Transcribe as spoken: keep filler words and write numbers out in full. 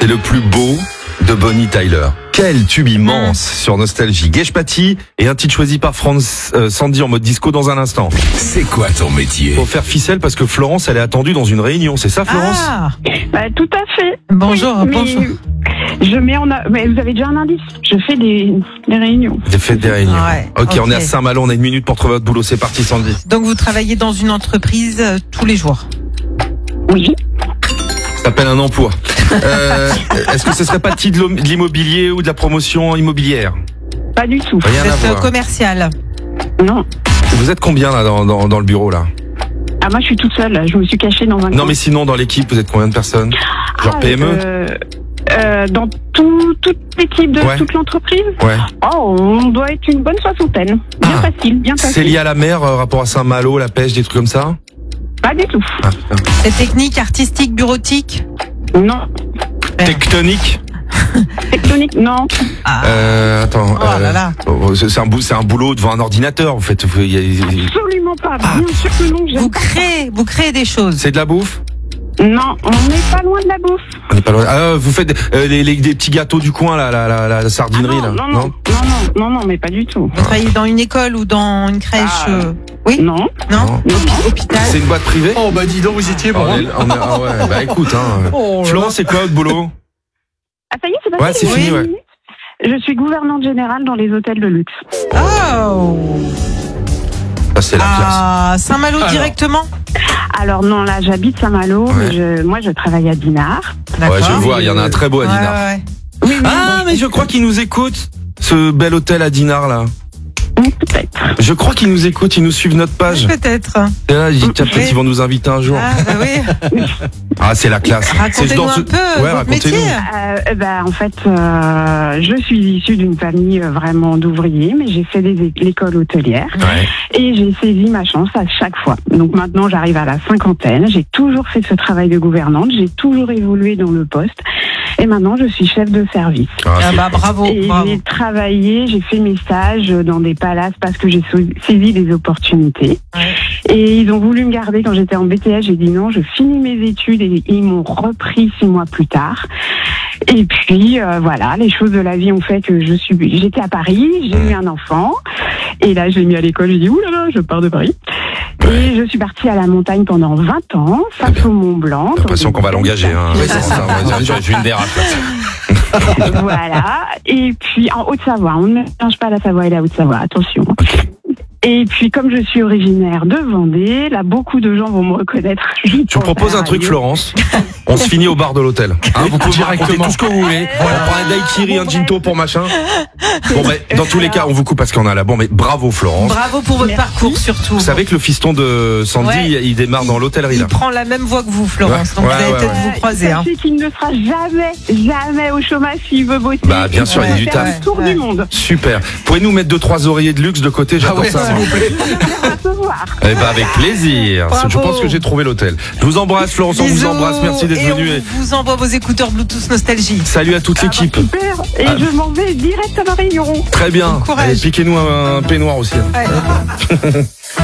le plus beau de Bonnie Tyler. Quel tube immense sur Nostalgie. Gage Paty et un titre choisi par France euh, Sandy en mode disco dans un instant. C'est quoi ton métier? Faut faire ficelle parce que Florence, elle est attendue dans une réunion. C'est ça, Florence? Ah, Bah, tout à fait. bonjour, Oui, mais bonjour. Je mets en a... mais vous avez déjà un indice. Je fais des, des réunions. J'ai fait des réunions. Ouais, ok, ok. on est à Saint-Malo, on a une minute pour trouver votre boulot. C'est parti, Sandy. Donc vous travaillez dans une entreprise euh, tous les jours. Oui. Ça s'appelle un emploi. Euh, Est-ce que ce serait pas de l'im- de l'immobilier ou de la promotion immobilière? Pas du tout. Rien Vous à êtes euh, voir. commercial. Non. Vous êtes combien là dans, dans, dans le bureau là? Ah, moi, je suis toute seule. Là. Je me suis cachée dans un Non coin. mais sinon dans l'équipe, vous êtes combien de personnes? Genre Ah, P M E? euh, euh, Dans tout, toute l'équipe de Ouais. toute l'entreprise. Ouais. Oh, on doit être une bonne soixantaine. Bien Ah. facile, bien facile. C'est lié à la mer, euh, rapport à Saint-Malo, la pêche, des trucs comme ça? Pas du tout. Ah, ah. C'est technique, artistique, bureautique. Non. Tectonique? Tectonique, non. Ah, Euh, attends. Oh euh, là là. oh, c'est c'est un, bou- c'est un boulot devant un ordinateur, en fait. Il y a- il y a- Absolument pas. Ah. Bien sûr que non. j'aime vous pas. créez, vous créez des choses. C'est de la bouffe? Non, on n'est pas loin de la bouffe. On n'est pas loin. Ah, vous faites euh, les, les- des petits gâteaux du coin, là, la, la, la, la sardinerie, Ah là? non, non, non, non, non, non, non, mais pas du tout. Vous travaillez dans une école ou dans une crèche. Ah. euh, Oui. Non. Non. Non. Hôpi- Hôpital. C'est une boîte privée? Oh bah dis donc, vous étiez Oh, bon. on est- on est- ah ouais, bah écoute, hein. Oh là Florence, c'est quoi votre boulot? Ah, ça y est, c'est passé. Ouais, c'est fini, ouais. Je suis gouvernante générale dans les hôtels de luxe. Oh. Ça, c'est la classe. À Saint-Malo Alors. directement. Alors non, là, j'habite Saint-Malo, Ouais. mais je, moi, je travaille à Dinard. Ouais, je vois, il y en a un très beau à Ouais, Dinard. ouais, ouais. Oui, oui, Ah, mais je crois qu'il nous écoute, ce bel hôtel à Dinard, là. oui, peut-être. Je crois qu'ils nous écoutent, ils nous suivent notre page. Peut-être. Et là, ils- tiens, peut-être Oui. ils vont nous inviter un jour. Ah, bah oui. Ah, c'est la classe. C'est Racontez-nous dans un ce- peu Ouais, votre métier. racontez-nous. Euh, bah, en fait, euh, je suis issue d'une famille euh, vraiment d'ouvriers, mais j'ai fait des, l'école hôtelière Ouais. et j'ai saisi ma chance à chaque fois. Donc maintenant, j'arrive à la cinquantaine. J'ai toujours fait ce travail de gouvernante. J'ai toujours évolué dans le poste. Et maintenant, je suis chef de service. Ah, Ah c'est- bah bravo, Et bravo. j'ai travaillé, j'ai fait mes stages dans des palaces parce que j'ai sau- saisi des opportunités. Ouais. Et ils ont voulu me garder quand j'étais en B T S. J'ai dit non, je finis mes études et ils m'ont repris six mois plus tard. Et puis euh, voilà, les choses de la vie ont fait que je suis, j'étais à Paris, j'ai eu un enfant. Et là, je l'ai mis à l'école. J'ai dit ouh là là, je pars de Paris. Et je suis partie à la montagne pendant vingt ans, face au Mont Blanc. J'ai l'impression qu'on va l'engager. Hein. Oui, Ouais, c'est ça, on va dire, j'ai une dérape. là. Voilà. Et puis en Haute-Savoie, on ne mélange pas la Savoie et la Haute-Savoie, attention. Et puis comme je suis originaire de Vendée, là beaucoup de gens vont me reconnaître. Je vous propose un truc, Florence. On se finit au bar de l'hôtel. Hein, vous pouvez raconter Directement. tout ce que vous voulez. On prend un daiquiri, un ginto pour machin. Bon, ben, dans tous les cas, on vous coupe parce qu'on a la bon, mais bravo, Florence. Bravo pour votre Merci. parcours surtout. Vous savez que le fiston de Sandy, Ouais. il démarre dans l'hôtellerie, Il là. prend la même voix que vous, Florence. Ouais, Donc ouais, vous allez ouais, peut-être ouais. vous croiser. Hein. Sachez qu'il ne sera jamais, jamais au chômage s'il veut bosser. Bah, bien sûr, il y a Il du va faire taf. le tour Ouais. du monde. Super. Pouvez-nous mettre deux, trois oreillers de luxe de côté? J'attends Ah ouais, ça. s'il moi. vous plaît. À recevoir. Eh ben, avec plaisir. Bravo. Je pense que j'ai trouvé l'hôtel. Je vous embrasse, Florence, on vous Bisous. embrasse. Merci d'être Et venu. on Et vous envoie vos écouteurs Bluetooth Nostalgie. salut à toute l'équipe. Super. Et Ah. je m'en vais direct à ma réunion. Très bien. Bon courage. Allez, piquez-nous un, un peignoir aussi. Ouais.